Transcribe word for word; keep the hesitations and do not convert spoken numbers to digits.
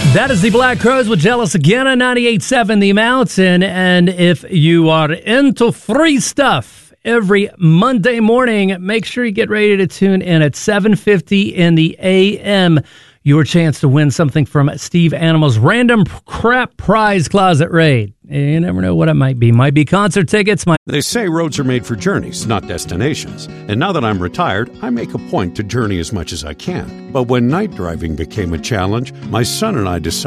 That is the Black Crowes with Jealous Again on ninety-eight point seven The Mountain. And if you are into free stuff every Monday morning, make sure you get ready to tune in at seven fifty in the A M. Your chance to win something from Steve Animal's Random Crap Prize Closet Raid. You never know what it might be. Might be concert tickets. Might- They say roads are made for journeys, not destinations. And now that I'm retired, I make a point to journey as much as I can. But when night driving became a challenge, my son and I decided